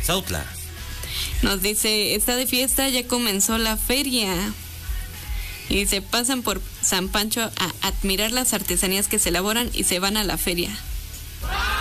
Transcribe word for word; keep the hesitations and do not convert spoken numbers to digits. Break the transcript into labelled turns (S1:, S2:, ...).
S1: Sautla.
S2: Nos dice, está de fiesta, ya comenzó la feria. Y se pasan por San Pancho a admirar las artesanías que se elaboran y se van a la feria.